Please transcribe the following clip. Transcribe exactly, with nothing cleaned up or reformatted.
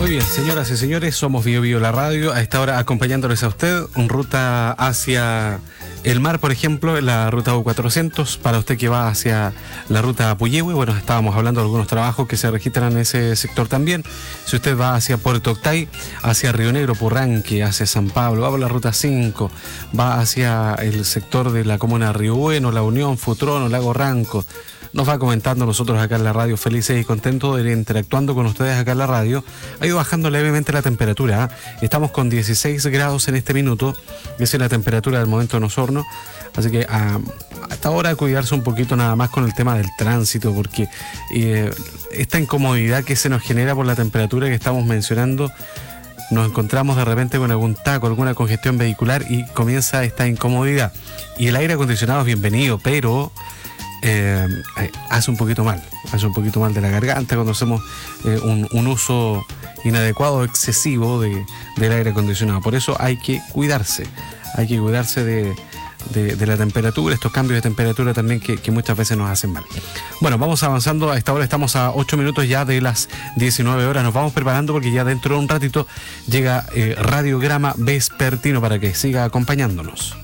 Muy bien, señoras y señores, somos Bio Bio la radio, a esta hora acompañándoles a usted en ruta hacia el mar, por ejemplo, en la ruta U cuatrocientos, para usted que va hacia la ruta Puyehue. Bueno, estábamos hablando de algunos trabajos que se registran en ese sector también. Si usted va hacia Puerto Octay, hacia Río Negro, Purranque, hacia San Pablo, va por la ruta cinco, va hacia el sector de la comuna de Río Bueno, La Unión, Futrono, Lago Ranco, nos va comentando. Nosotros acá en la radio felices y contentos de ir interactuando con ustedes acá en la radio. Ha ido bajando levemente la temperatura, ¿eh? Estamos con dieciséis grados en este minuto, esa es la temperatura del momento en Osorno, así que a, hasta ahora cuidarse un poquito nada más con el tema del tránsito, porque eh, esta incomodidad que se nos genera por la temperatura que estamos mencionando, nos encontramos de repente con algún taco, alguna congestión vehicular y comienza esta incomodidad. Y el aire acondicionado es bienvenido, pero Eh, hace un poquito mal, hace un poquito mal de la garganta cuando hacemos eh, un, un uso inadecuado, excesivo de, del aire acondicionado. Por eso hay que cuidarse, hay que cuidarse de, de, de la temperatura, estos cambios de temperatura también que, que muchas veces nos hacen mal. Bueno, vamos avanzando, a esta hora estamos a ocho minutos ya de las diecinueve horas, nos vamos preparando porque ya dentro de un ratito llega eh, Radiograma Vespertino para que siga acompañándonos.